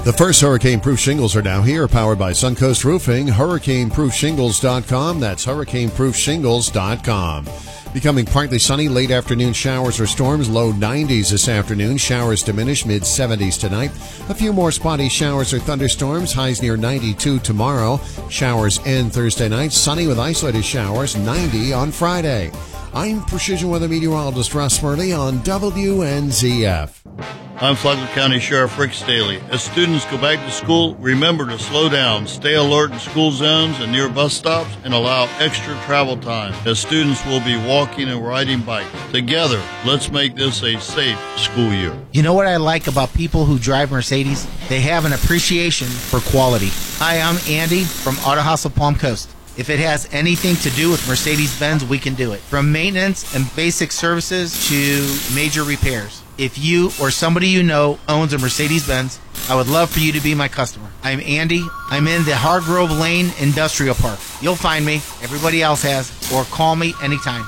The first hurricane-proof shingles are now here, powered by Suncoast Roofing. HurricaneProofShingles.com. That's HurricaneProofShingles.com. Becoming partly sunny, late afternoon showers or storms, low 90s this afternoon. Showers diminish, mid-70s tonight. A few more spotty showers or thunderstorms, highs near 92 tomorrow. Showers end Thursday night, sunny with isolated showers, 90 on Friday. I'm Precision Weather Meteorologist Russ Murley on WNZF. I'm Flagler County Sheriff Rick Staley. As students go back to school, remember to slow down, stay alert in school zones and near bus stops, and allow extra travel time, as students will be walking and riding bikes. Together, let's make this a safe school year. You know what I like about people who drive Mercedes? They have an appreciation for quality. Hi, I'm Andy from Auto House of Palm Coast. If it has anything to do with Mercedes-Benz, we can do it. From maintenance and basic services to major repairs. If you or somebody you know owns a Mercedes-Benz, I would love for you to be my customer. I'm Andy. I'm in the Hargrove Lane Industrial Park. You'll find me. Everybody else has. Or call me anytime.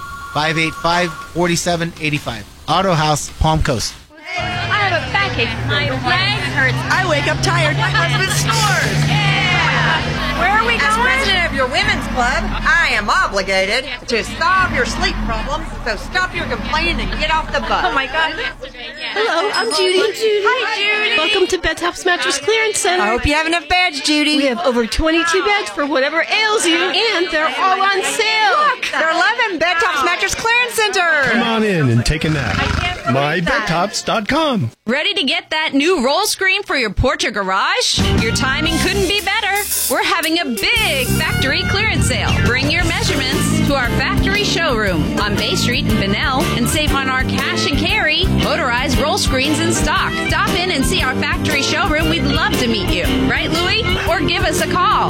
585-4785. Auto House, Palm Coast. I have a backache. My leg hurts. I wake up tired. My husband snores. Yeah. Where are we going? As president of your women's club, I am obligated to solve your sleep problems, so stop your complaining and get off the bus. Oh, my God. Hello, I'm Judy. Hi, Judy. Welcome to Bedtops Mattress Clearance Center. I hope you have enough beds, Judy. We have over 22 beds for whatever ails you, and they're all on sale. Look, they're 11 Bedtops Mattress Clearance Center. Come on in and take a nap. MyBedtops.com. Ready to get that new roll screen for your porch or garage? Your timing couldn't be better. We're having a big factory clearance sale. Bring your measurements to our factory showroom on Bay Street in Bunnell and save on our cash and carry motorized roll screens in stock. Stop in and see our factory showroom. We'd love to meet you. Right, Louie? Or give us a call.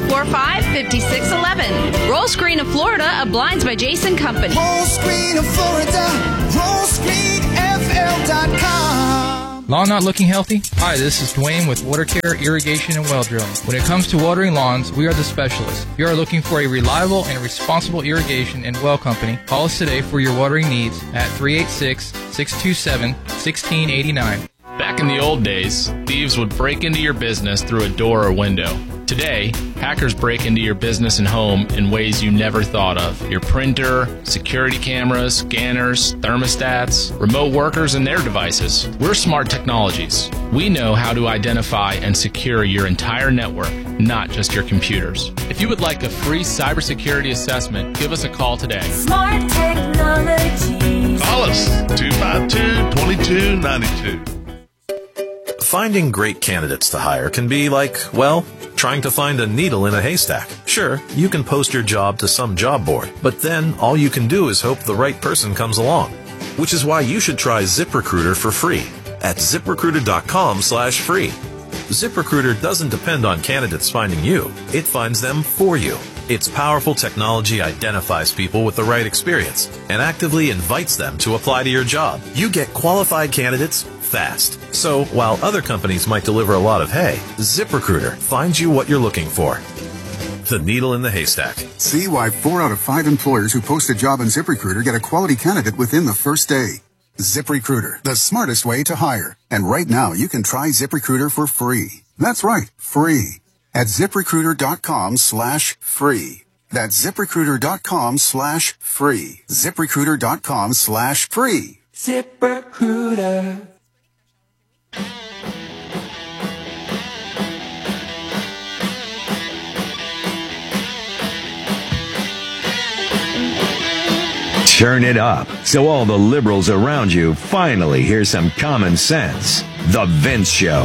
445-5611. Roll Screen of Florida, a Blinds by Jason company. Roll Screen of Florida. RollScreenFL.com. Lawn not looking healthy? Hi, this is Dwayne with Water Care, Irrigation, and Well Drilling. When it comes to watering lawns, we are the specialists. If you are looking for a reliable and responsible irrigation and well company, call us today for your watering needs at 386-627-1689. Back in the old days, thieves would break into your business through a door or window. Today, hackers break into your business and home in ways you never thought of. Your printer, security cameras, scanners, thermostats, remote workers, and their devices. We're Smart Technologies. We know how to identify and secure your entire network, not just your computers. If you would like a free cybersecurity assessment, give us a call today. Smart Technologies. Call us 252-2292. Finding great candidates to hire can be like, well, trying to find a needle in a haystack. Sure, you can post your job to some job board, but then all you can do is hope the right person comes along. Which is why you should try ZipRecruiter for free at ZipRecruiter.com/free. ZipRecruiter doesn't depend on candidates finding you. It finds them for you. Its powerful technology identifies people with the right experience and actively invites them to apply to your job. You get qualified candidates fast. So while other companies might deliver a lot of hay, ZipRecruiter finds you what you're looking for. The needle in the haystack. See why 4 out of 5 employers who post a job on ZipRecruiter get a quality candidate within the first day. ZipRecruiter, the smartest way to hire. And right now, you can try ZipRecruiter for free. That's right, free. At ZipRecruiter.com/free. That's ZipRecruiter.com/free. ZipRecruiter.com/free. ZipRecruiter. Turn it up so all the liberals around you finally hear some common sense. The Vince Show.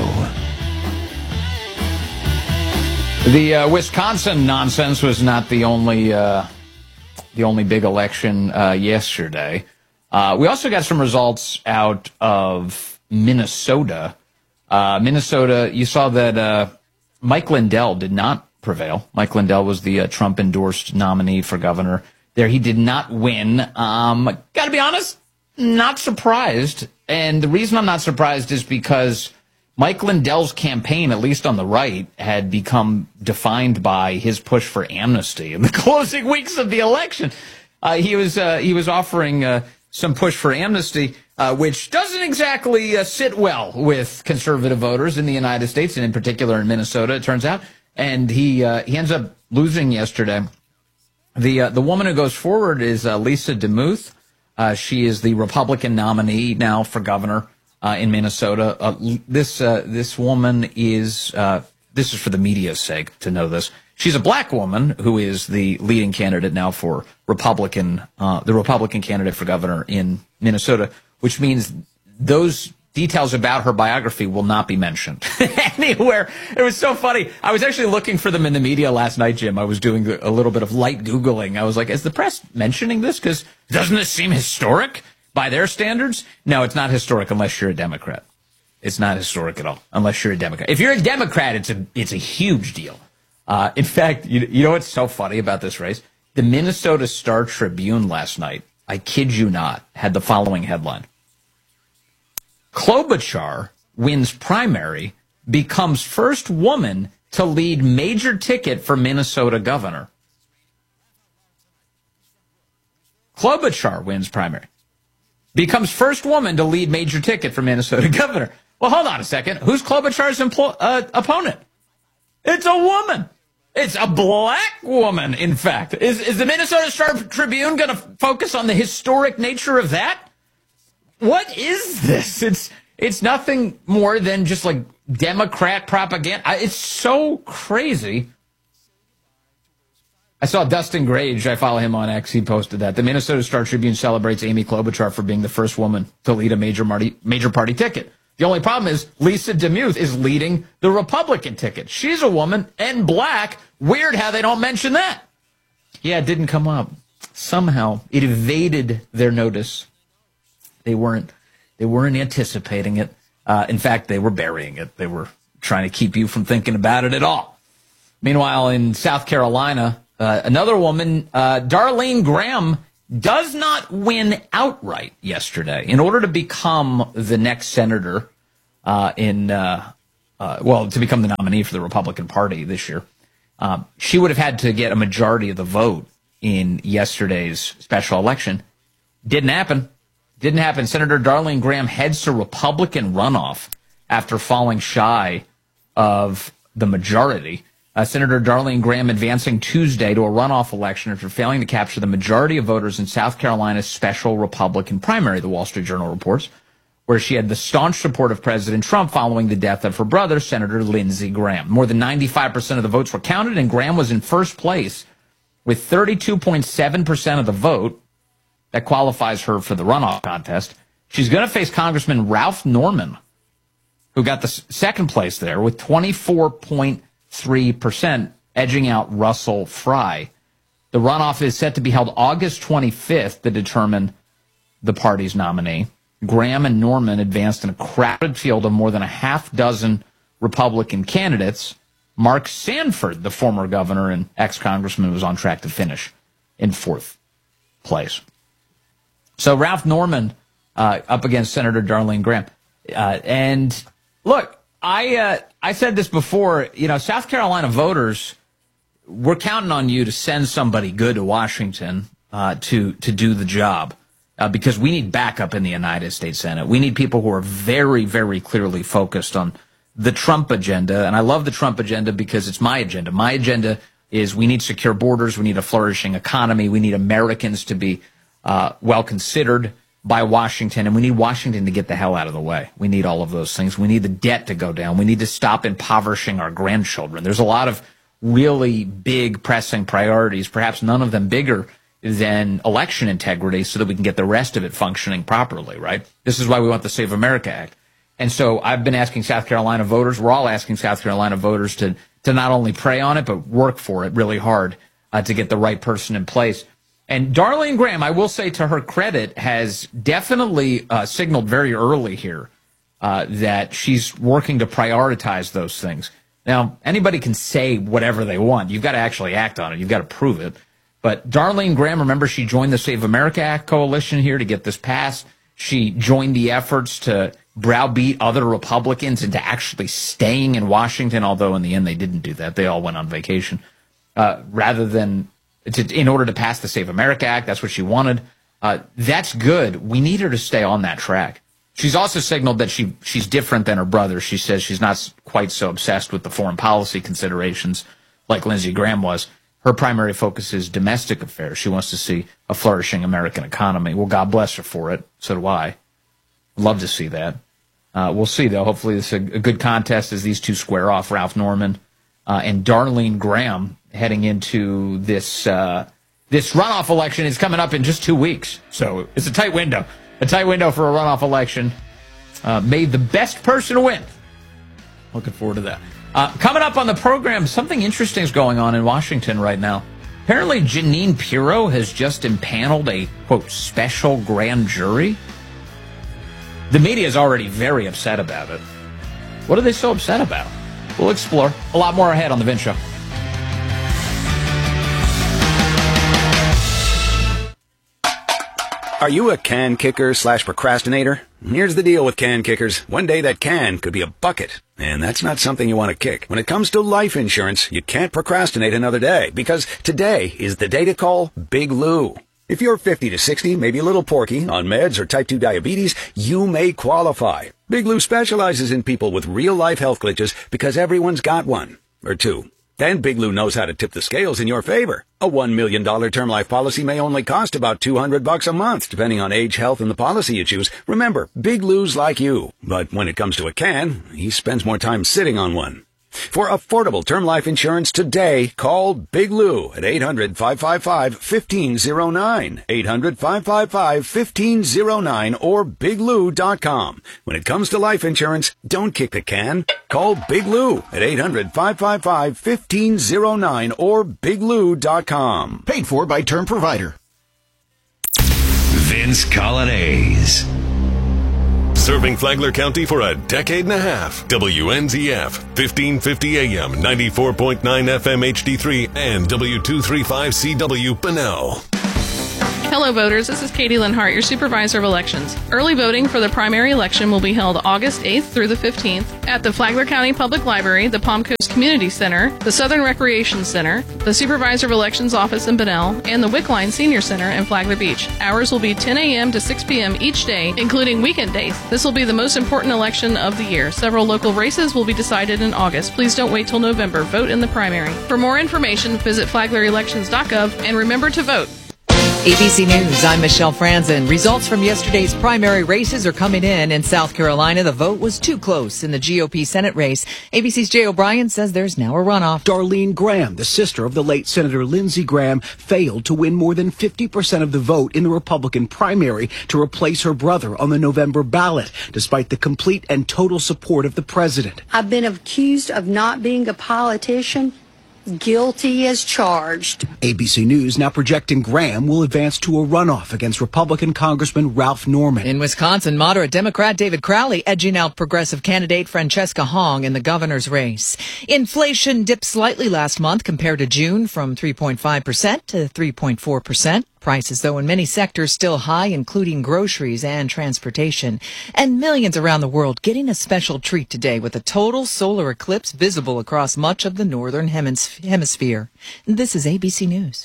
The Wisconsin nonsense was not the only big election yesterday. We also got some results out of Minnesota. Minnesota, you saw that Mike Lindell did not prevail. Mike Lindell was the Trump-endorsed nominee for governor. There, he did not win. Got to be honest, not surprised. And the reason I'm not surprised is because Mike Lindell's campaign, at least on the right, had become defined by his push for amnesty in the closing weeks of the election. He was offering some push for amnesty. which doesn't exactly sit well with conservative voters in the United States, and in particular in Minnesota, it turns out. And he ends up losing yesterday. The woman who goes forward is Lisa DeMuth. She is the Republican nominee now for governor in Minnesota. This woman is this is for the media's sake to know this. She's a black woman who is the leading candidate now for the Republican candidate for governor in Minnesota, which means those details about her biography will not be mentioned anywhere. It was so funny. I was actually looking for them in the media last night, Jim. I was doing a little bit of light Googling. I was like, is the press mentioning this? Because doesn't this seem historic by their standards? No, it's not historic unless you're a Democrat. It's not historic at all unless you're a Democrat. If you're a Democrat, it's a huge deal. In fact, you know what's so funny about this race? The Minnesota Star Tribune last night, I kid you not, had the following headline. Klobuchar wins primary, becomes first woman to lead major ticket for Minnesota governor. Klobuchar wins primary, becomes first woman to lead major ticket for Minnesota governor. Well, hold on a second. Who's Klobuchar's opponent? It's a woman. It's a black woman, in fact. Is the Minnesota Star Tribune going to focus on the historic nature of that? What is this? It's nothing more than just like Democrat propaganda. It's so crazy. I saw Dustin Grage. I follow him on X. He posted that. The Minnesota Star Tribune celebrates Amy Klobuchar for being the first woman to lead a major party ticket. The only problem is Lisa DeMuth is leading the Republican ticket. She's a woman and black. Weird how they don't mention that. Yeah, it didn't come up. Somehow it evaded their notice. They weren't anticipating it. In fact, they were burying it. They were trying to keep you from thinking about it at all. Meanwhile, in South Carolina, another woman, Darlene Graham, does not win outright yesterday. In order to become the next senator to become the nominee for the Republican Party this year, she would have had to get a majority of the vote in yesterday's special election. Didn't happen. Senator Darlene Graham heads to Republican runoff after falling shy of the majority. Senator Darlene Graham advancing Tuesday to a runoff election after failing to capture the majority of voters in South Carolina's special Republican primary, the Wall Street Journal reports, where she had the staunch support of President Trump following the death of her brother, Senator Lindsey Graham. More than 95% of the votes were counted, and Graham was in first place with 32.7% of the vote. That qualifies her for the runoff contest. She's going to face Congressman Ralph Norman, who got the second place there with 24.3%, edging out Russell Fry. The runoff is set to be held August 25th to determine the party's nominee. Graham and Norman advanced in a crowded field of more than a half dozen Republican candidates. Mark Sanford, the former governor and ex-congressman, was on track to finish in fourth place. So Ralph Norman up against Senator Darlene Graham. And look, I said this before, South Carolina voters, we're counting on you to send somebody good to Washington to do the job because we need backup in the United States Senate. We need people who are very, very clearly focused on the Trump agenda. And I love the Trump agenda because it's my agenda. My agenda is we need secure borders. We need a flourishing economy. We need Americans to be well considered by Washington, and we need Washington to get the hell out of the way. We need all of those things. We need the debt to go down. We need to stop impoverishing our grandchildren. There's a lot of really big pressing priorities, perhaps none of them bigger than election integrity, so that we can get the rest of it functioning properly, right? This is why we want the Save America Act. And so I've been asking South Carolina voters, we're all asking South Carolina voters to not only pray on it, but work for it really hard to get the right person in place. And Darlene Graham, I will say to her credit, has definitely signaled very early here that she's working to prioritize those things. Now, anybody can say whatever they want. You've got to actually act on it. You've got to prove it. But Darlene Graham, remember, she joined the Save America Act coalition here to get this passed. She joined the efforts to browbeat other Republicans into actually staying in Washington, although in the end they didn't do that. They all went on vacation. In order to pass the Save America Act, that's what she wanted. That's good. We need her to stay on that track. She's also signaled that she's different than her brother. She says she's not quite so obsessed with the foreign policy considerations like Lindsey Graham was. Her primary focus is domestic affairs. She wants to see a flourishing American economy. Well, God bless her for it. So do I. Love to see that. We'll see, though. Hopefully this is a good contest as these two square off, Ralph Norman and Darlene Graham, heading into this runoff election. Is coming up in just 2 weeks. So it's a tight window. A tight window for a runoff election. May the best person win. Looking forward to that. Coming up on the program, something interesting is going on in Washington right now. Apparently, Jeanine Pirro has just impaneled a, quote, special grand jury. The media is already very upset about it. What are they so upset about? We'll explore. A lot more ahead on The Vince Show. Are you a can kicker / procrastinator? Here's the deal with can kickers. One day that can could be a bucket, and that's not something you want to kick. When it comes to life insurance, you can't procrastinate another day, because today is the day to call Big Lou. If you're 50 to 60, maybe a little porky, on meds or type 2 diabetes, you may qualify. Big Lou specializes in people with real-life health glitches because everyone's got one, or two. And Big Lou knows how to tip the scales in your favor. A $1 million term life policy may only cost about $200 a month, depending on age, health, and the policy you choose. Remember, Big Lou's like you. But when it comes to a can, he spends more time sitting on one. For affordable term life insurance today, call Big Lou at 800-555-1509, 800-555-1509, or biglou.com. When it comes to life insurance, don't kick the can. Call Big Lou at 800-555-1509 or biglou.com. Paid for by Term Provider. Vince Colonnese. Serving Flagler County for a decade and a half. WNZF, 1550 AM, 94.9 FM HD3, and W235CW Bunnell. Hello, voters. This is Katie Linhart, your Supervisor of Elections. Early voting for the primary election will be held August 8th through the 15th at the Flagler County Public Library, the Palm Coast Community Center, the Southern Recreation Center, the Supervisor of Elections Office in Bunnell, and the Wickline Senior Center in Flagler Beach. Hours will be 10 a.m. to 6 p.m. each day, including weekend days. This will be the most important election of the year. Several local races will be decided in August. Please don't wait till November. Vote in the primary. For more information, visit flaglerelections.gov and remember to vote. ABC News, I'm Michelle Franzen. Results from yesterday's primary races are coming in South Carolina. The vote was too close in the GOP Senate race. ABC's Jay O'Brien says there's now a runoff. Darlene Graham, the sister of the late Senator Lindsey Graham, failed to win more than 50% of the vote in the Republican primary to replace her brother on the November ballot, despite the complete and total support of the president. I've been accused of not being a politician. Guilty as charged. ABC News now projecting Graham will advance to a runoff against Republican Congressman Ralph Norman. In Wisconsin, moderate Democrat David Crowley edging out progressive candidate Francesca Hong in the governor's race. Inflation dipped slightly last month compared to June from 3.5% to 3.4%. Prices, though, in many sectors still high, including groceries and transportation. And millions around the world getting a special treat today with a total solar eclipse visible across much of the northern hemisphere. This is ABC News.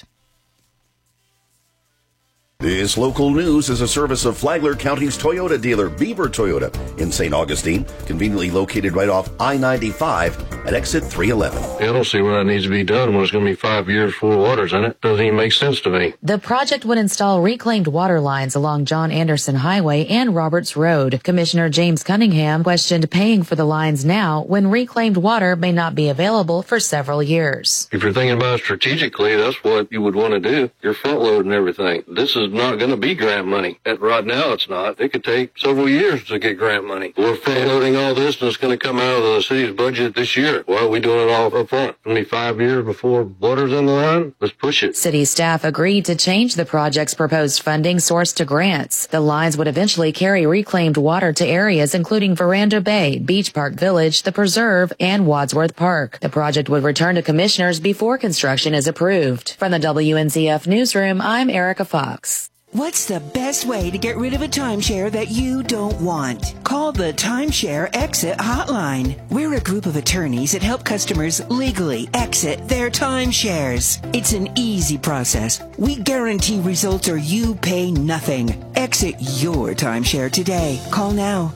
This local news is a service of Flagler County's Toyota dealer, Beaver Toyota, in St. Augustine, conveniently located right off I-95 at exit 311. I don't see where that needs to be done when it's going to be 5 years full of waters in it. Doesn't even make sense to me. The project would install reclaimed water lines along John Anderson Highway and Roberts Road. Commissioner James Cunningham questioned paying for the lines now when reclaimed water may not be available for several years. If you're thinking about it strategically, that's what you would want to do. You're front loading everything. This is not going to be grant money. Right now it's not. It could take several years to get grant money. We're front loading all this and it's going to come out of the city's budget this year. Why are we doing it all up front? It's going to be 5 years before water's in the line? Let's push it. City staff agreed to change the project's proposed funding source to grants. The lines would eventually carry reclaimed water to areas including Veranda Bay, Beach Park Village, the Preserve, and Wadsworth Park. The project would return to commissioners before construction is approved. From the WNZF Newsroom, I'm Erica Fox. What's the best way to get rid of a timeshare that you don't want? Call the Timeshare Exit Hotline. We're a group of attorneys that help customers legally exit their timeshares. It's an easy process. We guarantee results or you pay nothing. Exit your timeshare today. Call now.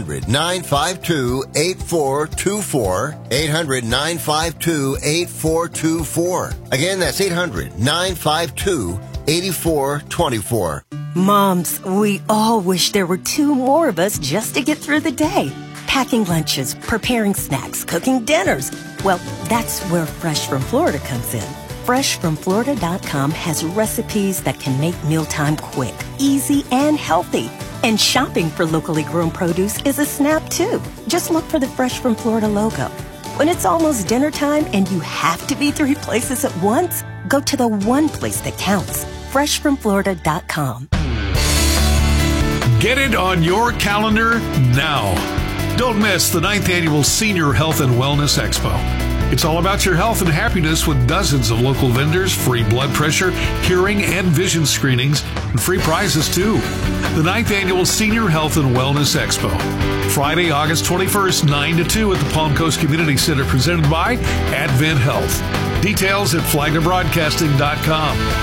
800-952-8424. 800-952-8424. Again, that's 800-952-8424. Moms, we all wish there were 2 more of us just to get through the day. Packing lunches, preparing snacks, cooking dinners. Well, that's where Fresh from Florida comes in. FreshFromFlorida.com has recipes that can make mealtime quick, easy, and healthy. And shopping for locally grown produce is a snap, too. Just look for the Fresh from Florida logo. When it's almost dinner time and you have to be 3 places at once, go to the one place that counts. FreshFromFlorida.com. Get it on your calendar now. Don't miss the 9th Annual Senior Health and Wellness Expo. It's all about your health and happiness with dozens of local vendors, free blood pressure, hearing, and vision screenings, and free prizes too. The 9th Annual Senior Health and Wellness Expo. Friday, August 21st, 9 to 2 at the Palm Coast Community Center, presented by Advent Health. Details at FlaglerBroadcasting.com.